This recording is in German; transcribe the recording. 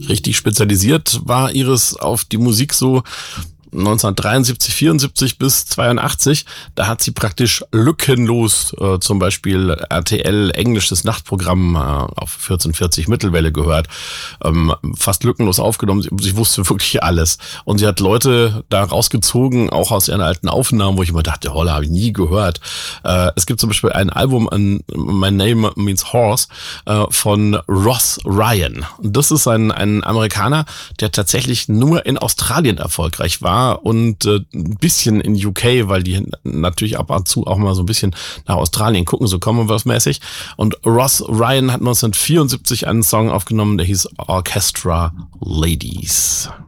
Richtig spezialisiert war Iris auf die Musik so 1973, 74 bis 82, da hat sie praktisch lückenlos zum Beispiel RTL englisches Nachtprogramm auf 1440 Mittelwelle gehört, fast lückenlos aufgenommen. Sie wusste wirklich alles und sie hat Leute da rausgezogen, auch aus ihren alten Aufnahmen, wo ich immer dachte, Holla, habe ich nie gehört. Es gibt zum Beispiel ein Album, My Name Means Horse, von Ross Ryan. Das ist ein Amerikaner, der tatsächlich nur in Australien erfolgreich war und ein bisschen in UK, weil die natürlich ab und zu auch mal so ein bisschen nach Australien gucken, so Commonwealth-mäßig. Und Ross Ryan hat 1974 einen Song aufgenommen, der hieß Orchestra Ladies.